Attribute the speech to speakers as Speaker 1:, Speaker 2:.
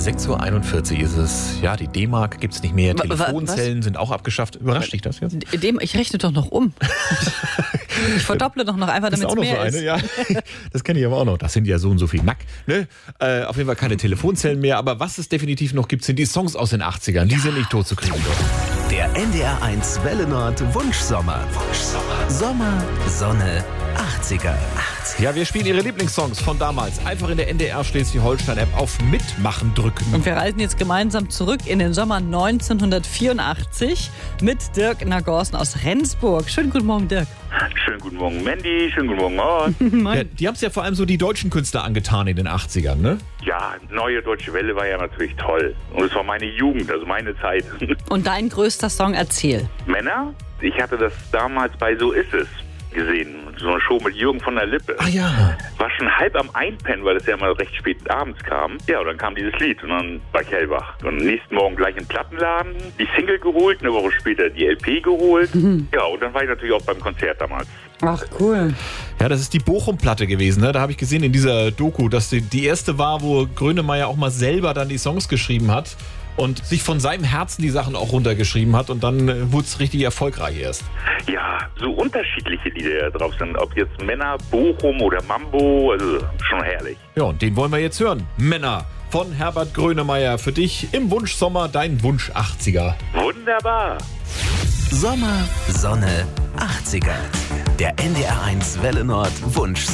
Speaker 1: 6:41 Uhr ist es. Ja, die D-Mark gibt es nicht mehr. Telefonzellen sind auch abgeschafft. Überrascht dich das jetzt?
Speaker 2: Ich rechne doch noch um. Ich verdopple doch noch einfach, damit es mehr ist.
Speaker 1: Ja. Das kenne ich aber auch noch. Das sind ja so und so viel Nack. Ne? Auf jeden Fall keine Telefonzellen mehr. Aber was es definitiv noch gibt, sind die Songs aus den 80ern. Die sind nicht tot zu kriegen.
Speaker 3: Der NDR1 Welle Nord Wunschsommer. Sommer, Sonne, 80er.
Speaker 1: Ja, wir spielen Ihre Lieblingssongs von damals. Einfach in der NDR Schleswig-Holstein-App auf Mitmachen drücken.
Speaker 2: Und wir reisen jetzt gemeinsam zurück in den Sommer 1984 mit Dirk Nagorsen aus Rendsburg. Schönen guten Morgen, Dirk.
Speaker 4: Schönen guten Morgen, Mandy. Schönen guten Morgen, Ort.
Speaker 1: Ja, die haben es ja vor allem so die deutschen Künstler angetan in den 80ern, ne?
Speaker 4: Ja, Neue Deutsche Welle war ja natürlich toll. Und es war meine Jugend, also meine Zeit.
Speaker 2: Und dein größter Song, erzähl.
Speaker 4: Männer? Ich hatte das damals bei So ist es gesehen. So eine Show mit Jürgen von der Lippe.
Speaker 1: Ah ja.
Speaker 4: War schon halb am Einpennen, weil es ja mal recht spät abends kam. Ja, und dann kam dieses Lied und dann war ich hellwach. Und am nächsten Morgen gleich im Plattenladen, die Single geholt, eine Woche später die LP geholt. Ja, und dann war ich natürlich auch beim Konzert damals.
Speaker 2: Ach, cool.
Speaker 1: Ja, das ist die Bochum-Platte gewesen, ne? Da habe ich gesehen in dieser Doku, dass die erste war, wo Grönemeyer auch mal selber dann die Songs geschrieben hat und sich von seinem Herzen die Sachen auch runtergeschrieben hat und dann wurde es richtig erfolgreich erst.
Speaker 4: Ja, so unterschiedliche Lieder da drauf sind. Ob jetzt Männer, Bochum oder Mambo, also schon herrlich.
Speaker 1: Ja, und den wollen wir jetzt hören. Männer von Herbert Grönemeyer. Für dich im Wunschsommer dein Wunsch 80er.
Speaker 4: Wunderbar.
Speaker 3: Sommer, Sonne, 80er. Der NDR1 Welle Nord Wunsch